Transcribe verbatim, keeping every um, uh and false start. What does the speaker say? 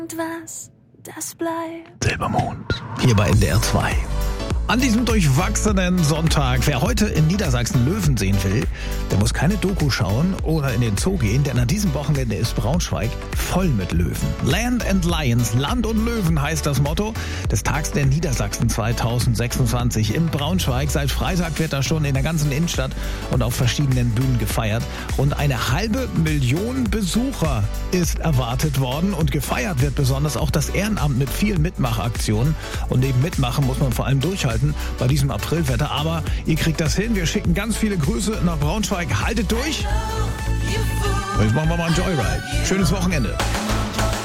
Was, das bleibt. Silbermond, hier bei N D R zwei. An diesem durchwachsenen Sonntag, wer heute in Niedersachsen Löwen sehen will, der muss keine Doku schauen oder in den Zoo gehen, denn an diesem Wochenende ist Braunschweig voll mit Löwen. Land and Lions, Land und Löwen heißt das Motto des Tags der Niedersachsen zweitausendsechsundzwanzig in Braunschweig. Seit Freitag wird da schon in der ganzen Innenstadt und auf verschiedenen Bühnen gefeiert. Rund eine halbe Million Besucher ist erwartet worden und gefeiert wird besonders auch das Ehrenamt mit vielen Mitmachaktionen. Und neben Mitmachen muss man vor allem durchhalten bei diesem Aprilwetter, aber ihr kriegt das hin. Wir schicken ganz viele Grüße nach Braunschweig. Haltet durch. Jetzt machen wir mal ein Joyride. Schönes Wochenende.